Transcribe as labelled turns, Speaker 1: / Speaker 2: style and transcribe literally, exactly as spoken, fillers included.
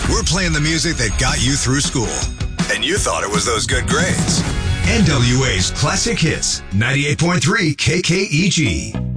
Speaker 1: We're playing the music that got you through school, and you thought it was those good grades. N W A's Classic Hits, ninety-eight point three K K E G.